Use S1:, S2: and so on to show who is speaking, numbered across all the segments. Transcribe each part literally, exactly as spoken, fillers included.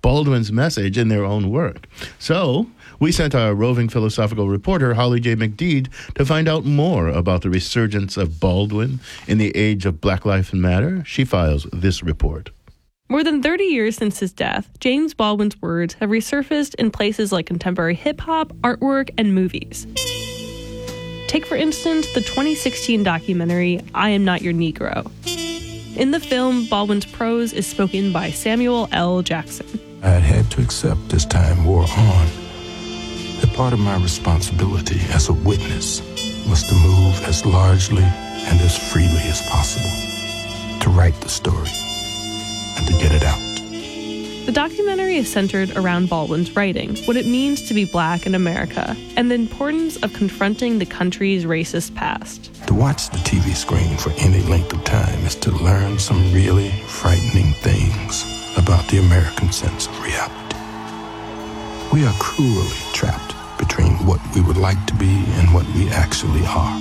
S1: Baldwin's message in their own work. So we sent our roving philosophical reporter, Holly J. McDede, to find out more about the resurgence of Baldwin in the age of Black Lives Matter. She files this report.
S2: More than thirty years since his death, James Baldwin's words have resurfaced in places like contemporary hip-hop, artwork, and movies. Take, for instance, the twenty sixteen documentary, I Am Not Your Negro. In the film, Baldwin's prose is spoken by Samuel L. Jackson.
S3: I had had to accept as time wore on that part of my responsibility as a witness was to move as largely and as freely as possible, to write the story and to get it out.
S2: The documentary is centered around Baldwin's writing, what it means to be Black in America, and the importance of confronting the country's racist past.
S3: To watch the T V screen for any length of time is to learn some really frightening things about the American sense of reality. We are cruelly trapped between what we would like to be and what we actually are.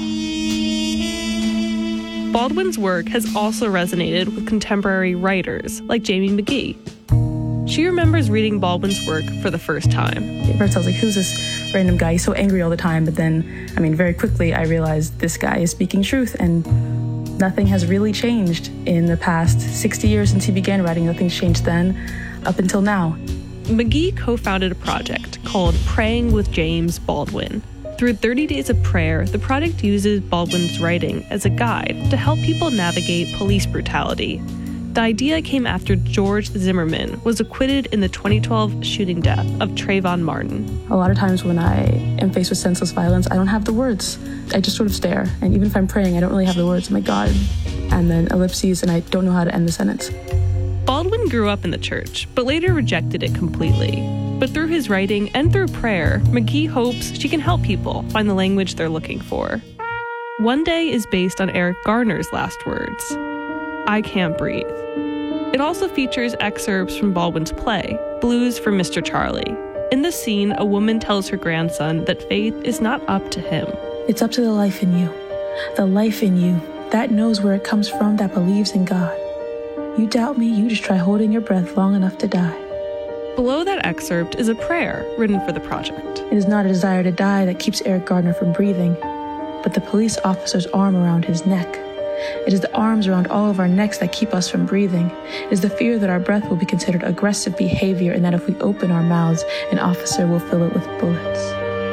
S2: Baldwin's work has also resonated with contemporary writers like Jamie McGee. She remembers reading Baldwin's work for the first time.
S4: At first I was like, who's this random guy? He's so angry all the time. But then, I mean, very quickly I realized this guy is speaking truth, and nothing has really changed in the past sixty years since he began writing. Nothing's changed then up until now.
S2: McGee co-founded a project called Praying with James Baldwin. Through thirty days of prayer, the project uses Baldwin's writing as a guide to help people navigate police brutality. The idea came after George Zimmerman was acquitted in the twenty twelve shooting death of Trayvon Martin.
S4: A lot of times when I am faced with senseless violence, I don't have the words. I just sort of stare. And even if I'm praying, I don't really have the words. I'm like, God, and then ellipses, and I don't know how to end the sentence.
S2: Baldwin grew up in the church, but later rejected it completely. But through his writing and through prayer, McGee hopes she can help people find the language they're looking for. One Day is based on Eric Garner's last words, I Can't Breathe. It also features excerpts from Baldwin's play, Blues for Mister Charlie. In the scene, a woman tells her grandson that faith is not up to him.
S4: It's up to the life in you. The life in you, that knows where it comes from, that believes in God. You doubt me, you just try holding your breath long enough to die.
S2: Below that excerpt is a prayer written for the project.
S4: It is not a desire to die that keeps Eric Garner from breathing, but the police officer's arm around his neck. It is the arms around all of our necks that keep us from breathing. It is the fear that our breath will be considered aggressive behavior and that if we open our mouths, an officer will fill it with bullets.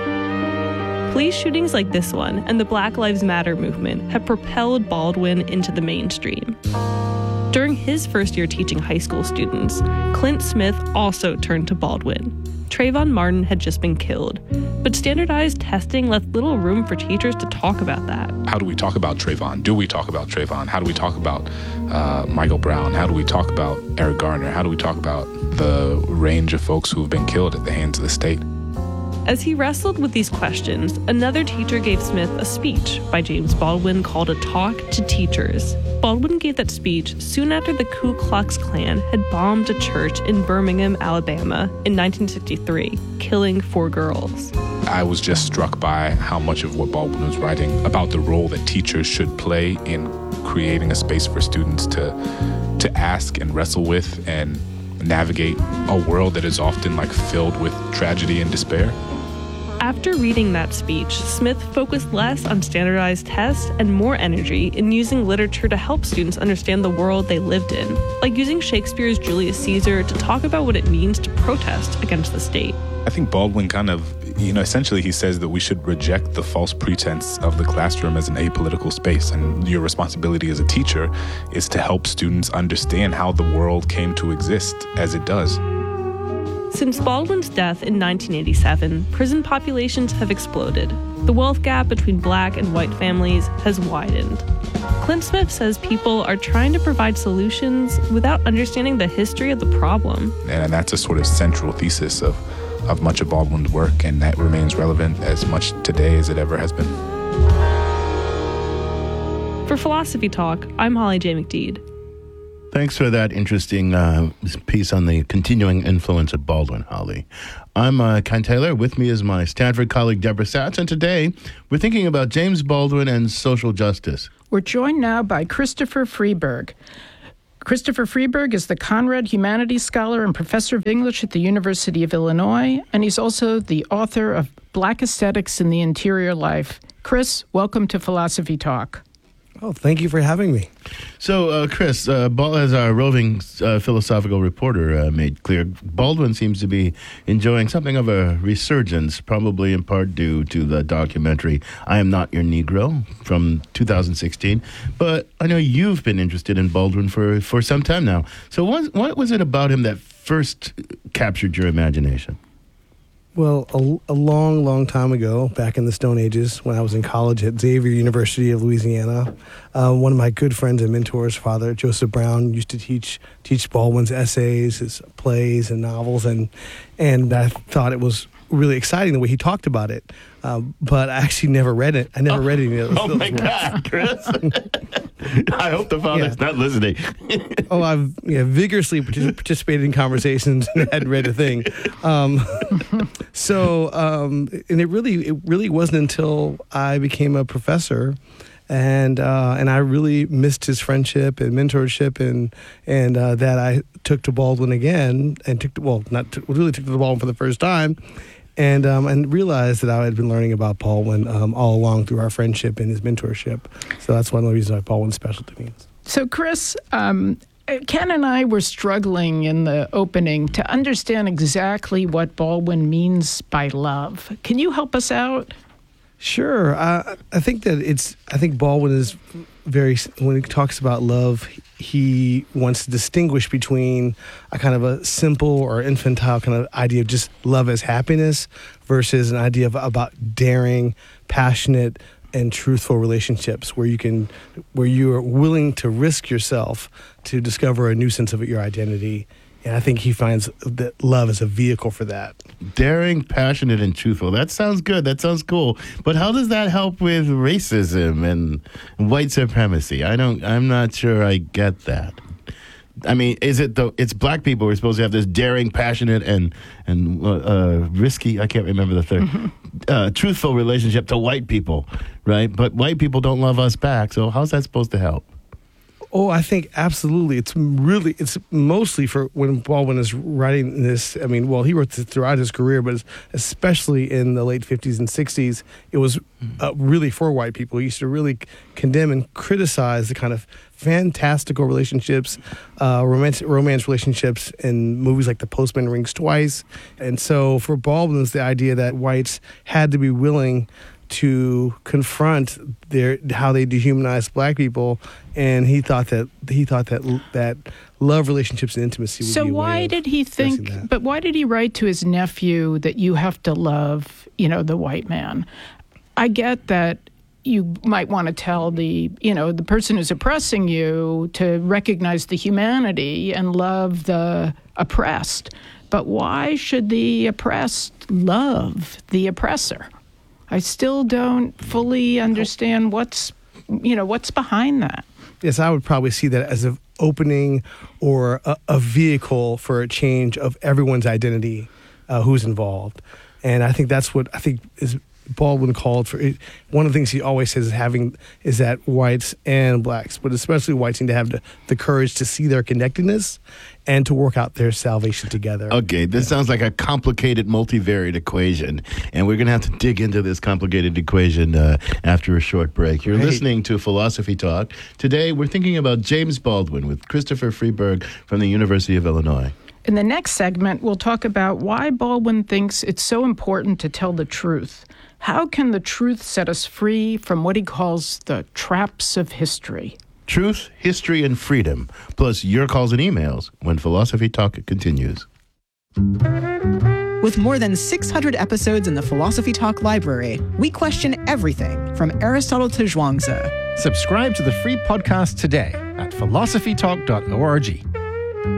S2: Police shootings like this one and the Black Lives Matter movement have propelled Baldwin into the mainstream. During his first year teaching high school students, Clint Smith also turned to Baldwin. Trayvon Martin had just been killed, but standardized testing left little room for teachers to talk about that.
S5: How do we talk about Trayvon? Do we talk about Trayvon? How do we talk about uh, Michael Brown? How do we talk about Eric Garner? How do we talk about the range of folks who have been killed at the hands of the state?
S2: As he wrestled with these questions, another teacher gave Smith a speech by James Baldwin called A Talk to Teachers. Baldwin gave that speech soon after the Ku Klux Klan had bombed a church in Birmingham, Alabama in nineteen sixty-three, killing four girls.
S5: I was just struck by how much of what Baldwin was writing about the role that teachers should play in creating a space for students to to ask and wrestle with and navigate a world that is often like filled with tragedy and despair.
S2: After reading that speech, Smith focused less on standardized tests and more energy in using literature to help students understand the world they lived in, like using Shakespeare's Julius Caesar to talk about what it means to protest against the state.
S5: I think Baldwin kind of, you know, essentially he says that we should reject the false pretense of the classroom as an apolitical space, and your responsibility as a teacher is to help students understand how the world came to exist as it does.
S2: Since Baldwin's death in nineteen eighty-seven, prison populations have exploded. The wealth gap between Black and white families has widened. Clint Smith says people are trying to provide solutions without understanding the history of the problem.
S5: And that's a sort of central thesis of, of much of Baldwin's work, and that remains relevant as much today as it ever has been.
S2: For Philosophy Talk, I'm Holly J. McDede.
S1: Thanks for that interesting uh, piece on the continuing influence of Baldwin, Holly. I'm uh, Ken Taylor. With me is my Stanford colleague, Deborah Satz, and today we're thinking about James Baldwin and social justice.
S6: We're joined now by Christopher Freeberg. Christopher Freeberg is the Conrad Humanities Scholar and Professor of English at the University of Illinois, and he's also the author of Black Aesthetics in the Interior Life. Chris, welcome to Philosophy Talk.
S7: Oh, thank you for having me.
S1: So, uh, Chris, uh, Bal- as our roving uh, philosophical reporter uh, made clear, Baldwin seems to be enjoying something of a resurgence, probably in part due to the documentary I Am Not Your Negro from two thousand sixteen. But I know you've been interested in Baldwin for, for some time now. So what, what was it about him that first captured your imagination?
S7: Well, a, a long, long time ago, back in the Stone Ages, when I was in college at Xavier University of Louisiana, uh, one of my good friends and mentors, Father Joseph Brown, used to teach teach Baldwin's essays, his plays, and novels, and and I thought it was really exciting the way he talked about it. Uh, but I actually never read it. I never oh, read any of those.
S1: Oh my God, Chris! I hope the father's yeah. not listening.
S7: oh, I've yeah, vigorously partic- participated in conversations and hadn't read a thing. Um, so, um, and it really, it really wasn't until I became a professor, and uh, and I really missed his friendship and mentorship, and and uh, that I took to Baldwin again, and took to, well, not to, really took to Baldwin for the first time. And um, and realized that I had been learning about Baldwin um, all along through our friendship and his mentorship. So that's one of the reasons why Baldwin's special to me.
S6: So, Chris, um, Ken and I were struggling in the opening to understand exactly what Baldwin means by love. Can you help us out?
S7: Sure. Uh, I think that it's, I think Baldwin is very, when he talks about love, he wants to distinguish between a kind of a simple or infantile kind of idea of just love as happiness versus an idea of about daring, passionate, and truthful relationships where you can, where you are willing to risk yourself to discover a new sense of your identity. And I think he finds that love is a vehicle for that.
S1: Daring, passionate, and truthful. That sounds good. That sounds cool. But how does that help with racism and white supremacy? I don't. I'm not sure I get that. I mean, is it the? It's black people who are supposed to have this daring, passionate, and and uh, risky. I can't remember the third. Mm-hmm. Uh, truthful relationship to white people, right? But white people don't love us back. So how's that supposed to help?
S7: Oh, I think absolutely. It's really, it's mostly for when Baldwin is writing this. I mean, well, he wrote this throughout his career, but especially in the late fifties and sixties, it was uh, really for white people. He used to really condemn and criticize the kind of fantastical relationships, uh, romance, romance relationships in movies like The Postman Rings Twice. And so for Baldwin, it's the idea that whites had to be willing to confront their how they dehumanize black people, and he thought that he thought that that love relationships and intimacy would
S6: so
S7: be a
S6: why
S7: way
S6: did he think
S7: that.
S6: But why did he write to his nephew that you have to love, you know, the white man? I get that you might want to tell the, you know, the person who's oppressing you to recognize the humanity and love the oppressed, but why should the oppressed love the oppressor? I still don't fully understand what's, you know, what's behind that.
S7: Yes, I would probably see that as an opening or a, a vehicle for a change of everyone's identity uh, who's involved. And I think that's what I think is Baldwin called for. It. One of the things he always says is having is that whites and blacks, but especially whites, need to have the, the courage to see their connectedness and to work out their salvation together.
S1: Okay, this yeah. sounds like a complicated multivariate equation, and we're going to have to dig into this complicated equation uh, after a short break. You're
S7: Great.
S1: listening to Philosophy Talk. Today, we're thinking about James Baldwin with Christopher Freeberg from the University of Illinois.
S6: In the next segment, we'll talk about why Baldwin thinks it's so important to tell the truth. How can the truth set us free from what he calls the traps of history?
S1: Truth, history, and freedom, plus your calls and emails when Philosophy Talk continues.
S8: With more than six hundred episodes in the Philosophy Talk library, we question everything from Aristotle to Zhuangzi.
S9: Subscribe to the free podcast today at philosophy talk dot org.